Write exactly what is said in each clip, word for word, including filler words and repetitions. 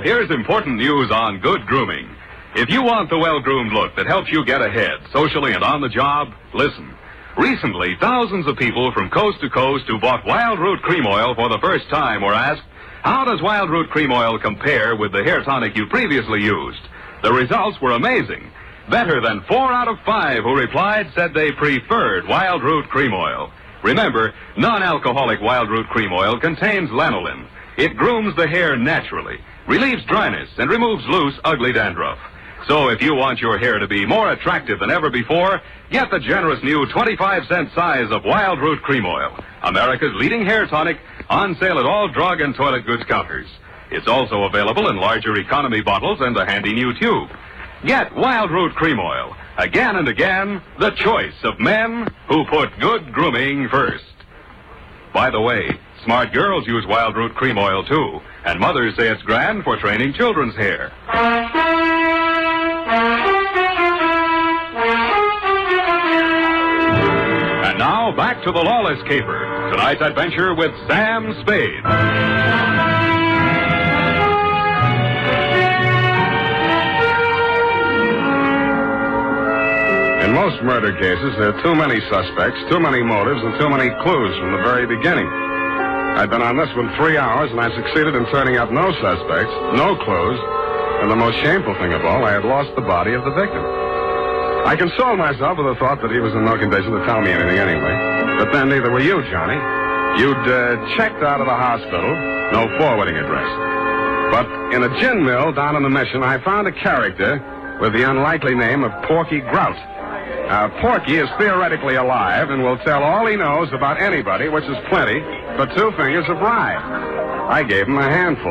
here's important news on good grooming. If you want the well-groomed look that helps you get ahead, socially and on the job, listen. Recently, thousands of people from coast to coast who bought Wild Root Cream Oil for the first time were asked, how does Wild Root Cream Oil compare with the hair tonic you previously used? The results were amazing. Better than four out of five who replied said they preferred Wild Root Cream Oil. Remember, non-alcoholic Wild Root Cream Oil contains lanolin. It grooms the hair naturally, relieves dryness, and removes loose, ugly dandruff. So if you want your hair to be more attractive than ever before, get the generous new twenty-five cent size of Wild Root Cream Oil, America's leading hair tonic, on sale at all drug and toilet goods counters. It's also available in larger economy bottles and a handy new tube. Get Wild Root Cream Oil. Again and again, the choice of men who put good grooming first. By the way, smart girls use Wild Root Cream Oil, too. And mothers say it's grand for training children's hair. And now, back to the Lawless Caper. Tonight's adventure with Sam Spade. In most murder cases, there are too many suspects, too many motives, and too many clues from the very beginning. I'd been on this one three hours, and I succeeded in turning up no suspects, no clues, and the most shameful thing of all, I had lost the body of the victim. I consoled myself with the thought that he was in no condition to tell me anything anyway. But then neither were you, Johnny. You'd uh, checked out of the hospital, no forwarding address. But in a gin mill down in the Mission, I found a character with the unlikely name of Porky Grout. Now, Porky is theoretically alive and will tell all he knows about anybody, which is plenty, for two fingers of rye. I gave him a handful.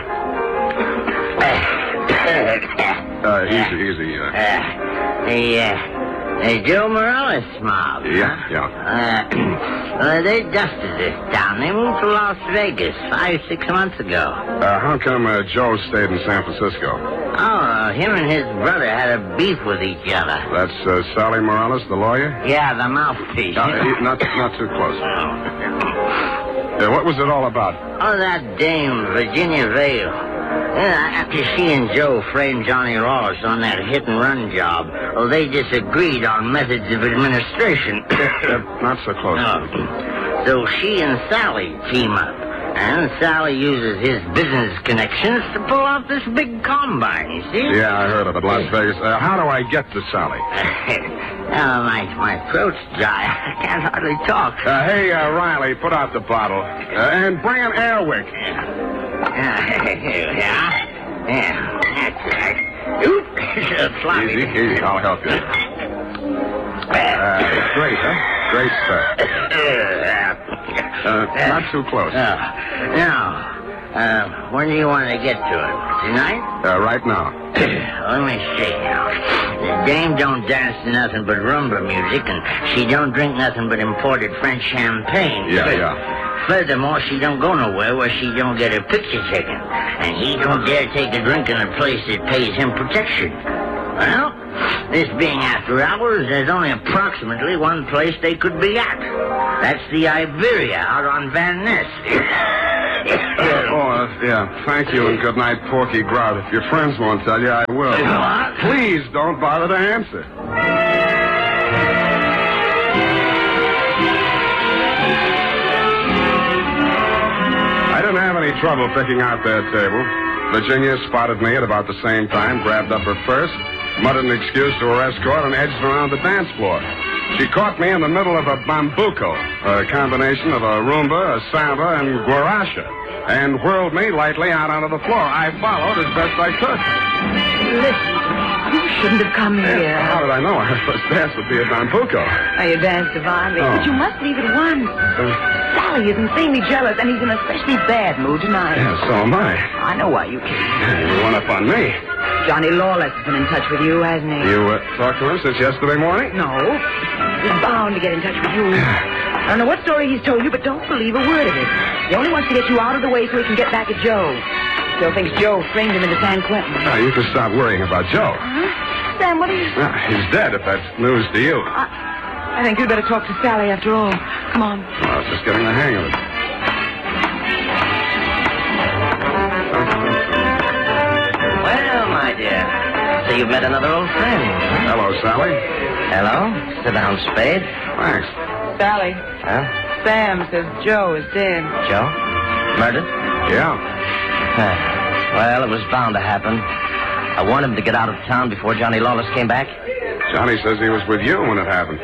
uh, easy, easy. Uh, uh, the, uh, the Joe Morales mob. Yeah, huh? yeah. Uh, uh, they dusted this town. They moved to Las Vegas five, six months ago. Uh, how come uh, Joe stayed in San Francisco? Oh, uh, him and his brother had a beef with each other. That's uh, Sally Morales, the lawyer? Yeah, the mouthpiece. Uh, not, not too close. Uh, what was it all about? Oh, that dame, Virginia Vale. Yeah, after she and Joe framed Johnny Lawless on that hit-and-run job, well, they disagreed on methods of administration. uh, not so close. Oh. So she and Sally team up. And Sally uses his business connections to pull off this big combine, you see? Yeah, I heard of it, Las Vegas. Uh, how do I get to Sally? oh, my, my throat's dry. I can't hardly talk. Uh, hey, uh, Riley, put out the bottle. Uh, and bring an Airwick. Yeah, yeah, yeah, that's right. Oop, sloppy. Easy, easy, I'll help you. Uh, great, huh? Great stuff. Uh, not too close. Uh, now, uh, when do you want to get to it? Tonight? Uh, right now. Let me see now. The dame don't dance to nothing but rumba music, and she don't drink nothing but imported French champagne. Yeah, yeah. Furthermore, she don't go nowhere where she don't get her picture taken. And he don't dare take a drink in a place that pays him protection. Well, this being after hours, there's only approximately one place they could be at. That's the Iberia out on Van Ness. uh, oh, uh, yeah, thank you and good night, Porky Grout. If your friends won't tell you, I will. What? Please don't bother to answer. I didn't have any trouble picking out that table. Virginia spotted me at about the same time, grabbed up her purse, muttered an excuse to her escort, and edged around the dance floor. She caught me in the middle of a bambuco, a combination of a rumba, a samba, and guaracha, and whirled me lightly out onto the floor. I followed as best I could. Listen, you shouldn't have come here. How did I know our first dance would be a bambuco? Oh, you danced divinely, Oh. but you must leave at once. Uh, Sally is insanely jealous, and he's in a especially bad mood tonight. yeah, so am I. I know why you came. You went up on me. Johnny Lawless has been in touch with you, hasn't he? You uh, talked to him since yesterday morning? No. He's bound to get in touch with you. I don't know what story he's told you, but don't believe a word of it. He only wants to get you out of the way so he can get back at Joe. Still thinks Joe framed him into San Quentin. Now, you can stop worrying about Joe. Huh? Sam, what are you... Well, he's dead, if that's news to you. I, I think you'd better talk to Sally after all. Come on. Well, I was just getting the hang of it. see you've met another old friend. Hello, Sally. Hello. Sit down, Spade. Thanks. Sally, Huh? Sam says Joe is dead. Joe? Murdered? Yeah. Huh. Well, it was bound to happen. I warned him to get out of town before Johnny Lawless came back. Johnny says he was with you when it happened.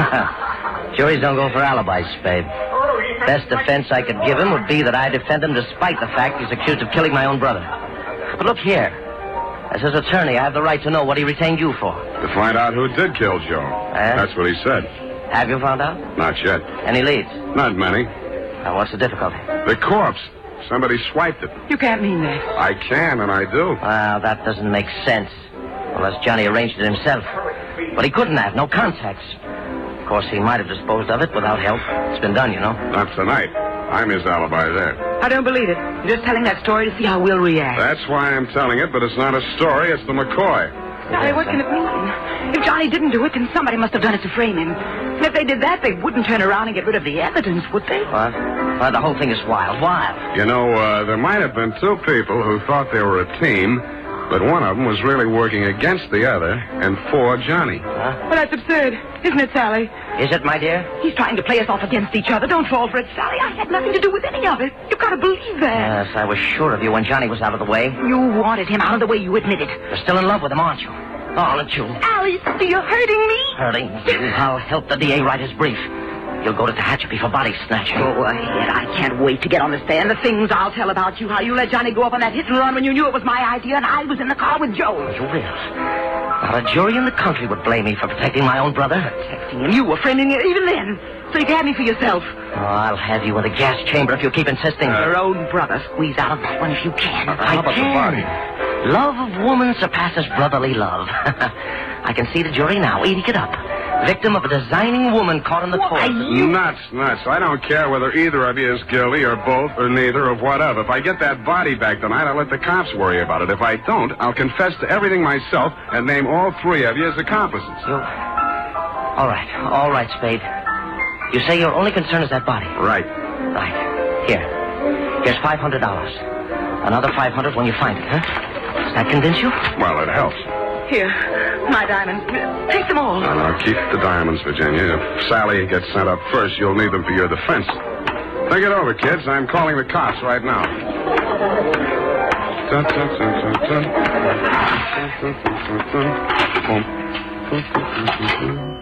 Juries don't go for alibis, Spade. Best defense I could give him would be that I defend him despite the fact he's accused of killing my own brother. But look here. As his attorney, I have the right to know what he retained you for. To find out who did kill Joe. Eh? That's what he said. Have you found out? Not yet. Any leads? Not many. Now, what's the difficulty? The corpse. Somebody swiped it. You can't mean that. I can, and I do. Well, that doesn't make sense. Unless Johnny arranged it himself. But he couldn't have. No contacts. Of course, he might have disposed of it without help. It's been done, you know. Not tonight. I'm his alibi there. I don't believe it. You're just telling that story to see how we'll react. That's why I'm telling it, but it's not a story. It's the McCoy. Sally, what can it mean? If Johnny didn't do it, then somebody must have done it to frame him. And if they did that, they wouldn't turn around and get rid of the evidence, would they? What? Well, the whole thing is wild. Wild. You know, uh, there might have been two people who thought they were a team, but one of them was really working against the other and for Johnny. Huh? Well, that's absurd, isn't it, Sally? Is it, my dear? He's trying to play us off against each other. Don't fall for it, Sally. I had nothing to do with any of it. You've got to believe that. Yes, I was sure of you when Johnny was out of the way. You wanted him out of the way, you admitted. You're still in love with him, aren't you? Aren't you? Alice, you're hurting me. Hurting you. I'll help the D A write his brief. You'll go to Tehachapi for body snatching. Go ahead. I can't wait to get on the stand. The things I'll tell about you, how you let Johnny go up on that hit and run when you knew it was my idea and I was in the car with Joe. You will. Not a jury in the country would blame me for protecting my own brother. Protecting him. You were framing it even then. So you can have me for yourself. Oh, I'll have you in the gas chamber if you keep insisting. Your own brother. Squeeze out of that one if you can. I How about the can. body? Love of woman surpasses brotherly love. I can see the jury now eating it up. Victim of a designing woman caught in the Why, toilet. you... Nuts, nuts. I don't care whether either of you is guilty or both or neither of whatever. If I get that body back tonight, I'll let the cops worry about it. If I don't, I'll confess to everything myself and name all three of you as accomplices. You... All right, all right, Spade. You say your only concern is that body. Right. Right. Here. Here's five hundred dollars. Another five hundred dollars when you find it, huh? Does that convince you? Well, it helps. Here, my diamonds. Take them all. No, no, keep the diamonds, Virginia. If Sally gets sent up first, you'll need them for your defense. Think it over, kids. I'm calling the cops right now. Dun, dun, dun, dun, dun. Dun, dun, dun, dun, dun. Boom. Dun, dun, dun, dun, dun.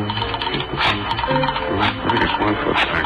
I think it's one foot back.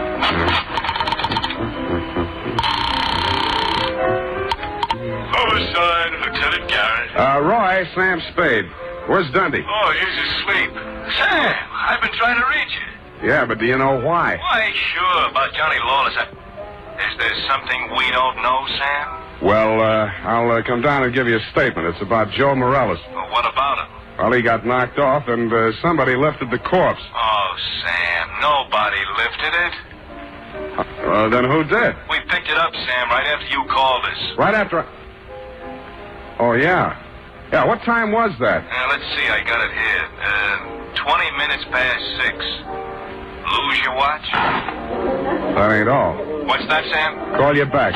Homicide, Lieutenant Garrett. Uh, Roy, Sam Spade. Where's Dundee? Oh, he's asleep. Sam, I've been trying to reach you. Yeah, but do you know why? Why, sure, about Johnny Lawless. I... Is there something we don't know, Sam? Well, uh, I'll uh, come down and give you a statement. It's about Joe Morales. Well, what about him? Well, he got knocked off, and uh, somebody lifted the corpse. Oh, Sam, nobody lifted it. Uh, then who did? We picked it up, Sam, right after you called us. Right after I... Oh, yeah. Yeah, what time was that? Uh, let's see, I got it here. Uh, twenty minutes past six. Lose your watch? That ain't all. What's that, Sam? Call you back.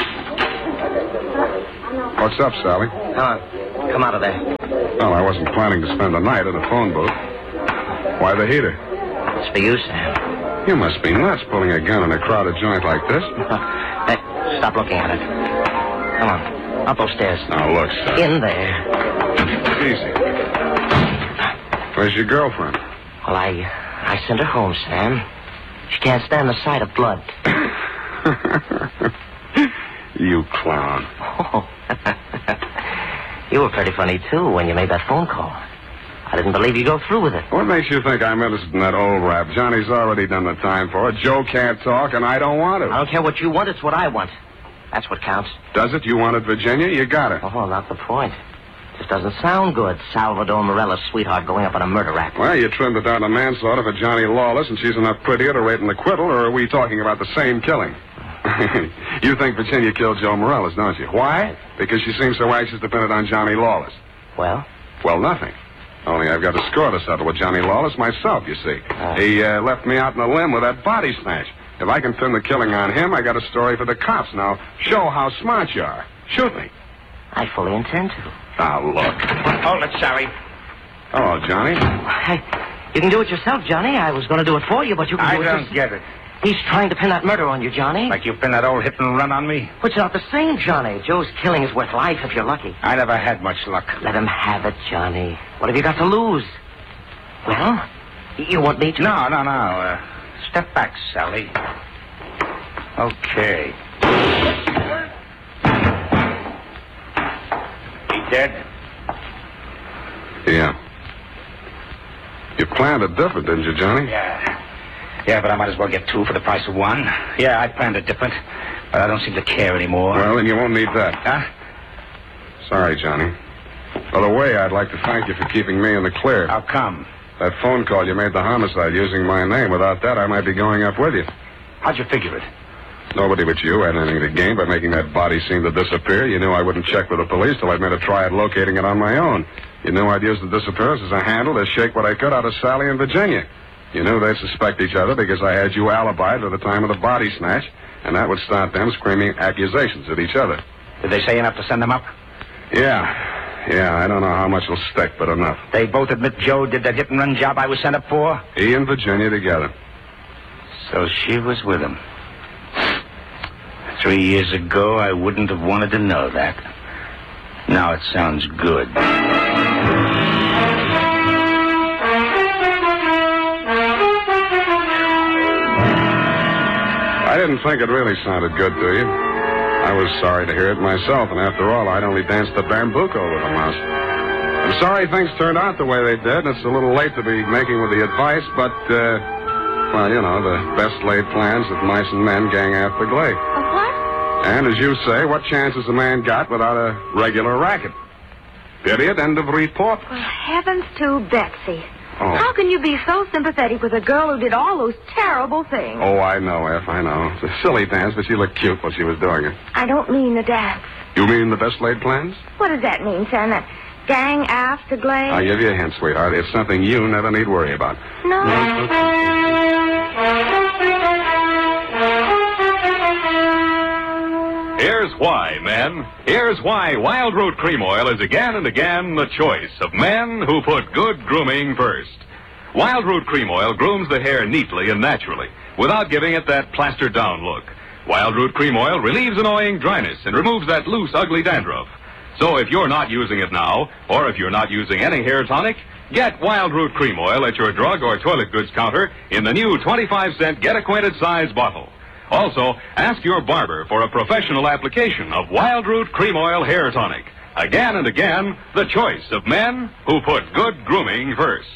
What's up, Sally? Come on. Come out of there. Well, I wasn't planning to spend the night in a phone booth. Why the heater? It's for you, Sam. You must be nuts pulling a gun in a crowded joint like this. Hey, stop looking at it. Come on. Up those stairs. Now, look, Sally. In there. Easy. Where's your girlfriend? Well, I... I sent her home, Sam. She can't stand the sight of blood. You clown. Oh. You were pretty funny, too, when you made that phone call. I didn't believe you'd go through with it. What makes you think I'm interested in that old rap? Johnny's already done the time for it. Joe can't talk, and I don't want I to. don't care what you want, it's what I want. That's what counts. Does it? You wanted Virginia? You got it. Oh, not the point. Just doesn't sound good, Salvador Morales' sweetheart going up on a murder rap. Well, you trimmed it down to manslaughter for Johnny Lawless, and she's enough prettier to rate an acquittal, or are we talking about the same killing? You think Virginia killed Joe Morales, don't you? Why? Because she seems so anxious to pin it on Johnny Lawless. Well? Well, nothing. Only I've got a score to settle with Johnny Lawless myself, you see. Uh. He uh, left me out in a limb with that body snatch. If I can pin the killing on him, I got a story for the cops. Now, show how smart you are. Shoot me. I fully intend to. Now, look. Hold it, Sally. Hello, Johnny. Hey, you can do it yourself, Johnny. I was going to do it for you, but you can I do it don't yourself. get it. He's trying to pin that murder on you, Johnny. Like you pinned that old hit and run on me? But you're not the same, Johnny. Joe's killing is worth life if you're lucky. I never had much luck. Let him have it, Johnny. What have you got to lose? Well, you want me to? No, no, no. Uh, step back, Sally. Okay. He dead? Yeah. You planned it different, didn't you, Johnny? Yeah. Yeah, but I might as well get two for the price of one. Yeah, I planned it different, but I don't seem to care anymore. Well, then you won't need that. Huh? Sorry, Johnny. By the way, I'd like to thank you for keeping me in the clear. How come? That phone call you made the homicide using my name. Without that, I might be going up with you. How'd you figure it? Nobody but you had anything to gain by making that body seem to disappear. You knew I wouldn't check with the police till I'd made a try at locating it on my own. You knew I'd use the disappearance as a handle to shake what I could out of Sally and Virginia. You knew they'd suspect each other because I had you alibied at the time of the body snatch, and that would start them screaming accusations at each other. Did they say enough to send them up? Yeah. Yeah, I don't know how much will stick, but enough. They both admit Joe did that hit-and-run job I was sent up for? He and Virginia together. So she was with him. Three years ago, I wouldn't have wanted to know that. Now it sounds good. I didn't think it really sounded good to you. I was sorry to hear it myself, and after all, I'd only danced the bambuco with a mouse. I'm sorry things turned out the way they did, and it's a little late to be making with the advice, but, uh, well, you know, the best laid plans of mice and men gang after Glade. What? And as you say, what chance has a man got without a regular racket? Period. End of report. Well, heavens to Betsy. Oh. How can you be so sympathetic with a girl who did all those terrible things? Oh, I know, F, I know. It's a silly dance, but she looked cute while she was doing it. I don't mean the dance. You mean the best laid plans? What does that mean, Sam? That gang after Glade? I'll give you a hint, sweetheart. It's something you never need worry about. No. Here's why, men. Here's why Wild Root Cream Oil is again and again the choice of men who put good grooming first. Wild Root Cream Oil grooms the hair neatly and naturally without giving it that plastered down look. Wild Root Cream Oil relieves annoying dryness and removes that loose, ugly dandruff. So if you're not using it now, or if you're not using any hair tonic, get Wild Root Cream Oil at your drug or toilet goods counter in the new twenty-five cent Get Acquainted size bottle. Also, ask your barber for a professional application of Wild Root Cream Oil Hair Tonic. Again and again, the choice of men who put good grooming first.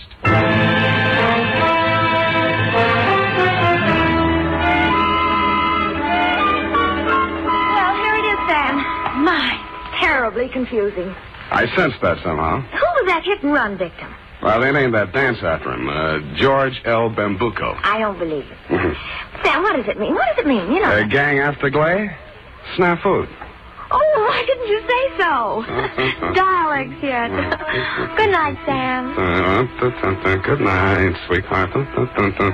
Well, here it is, Sam. My, terribly confusing. I sensed that somehow. Who was that hit-and-run victim? Well, they named that dance after him, uh, George L. Bambuco. I don't believe it. Sam, what does it mean? What does it mean? You know. Uh, gang after Glade? Snafu. Oh, why didn't you say so? Dialects yet. Good night, Sam. Uh, Good night, sweetheart.